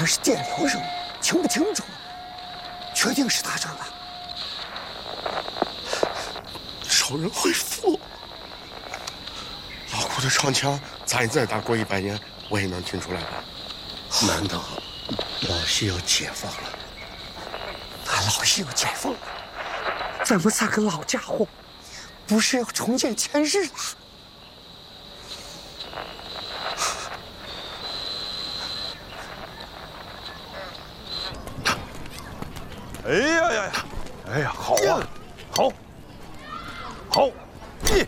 可是电流声听不清楚，确定是打仗了。 仇人恢复，老苦的长枪，咱再打过100年，我也能听出来吧？ 难道老西要解放了？ 俺老西要解放了，咱们3个老家伙，不是要重见前世了？ 哎呀呀呀！哎呀，好啊，好，好，硬，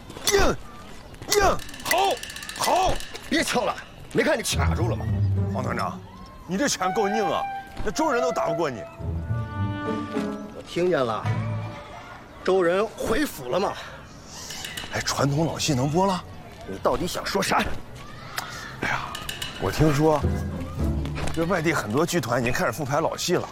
好， 别敲了，没看你卡住了吗？ 黄团长，你这拳够硬啊，那周人都打不过你。 我听见了，周人回府了吗？ 哎，传统老戏能播了？ 你到底想说啥？ 哎呀，我听说这外地很多剧团已经开始复排老戏了，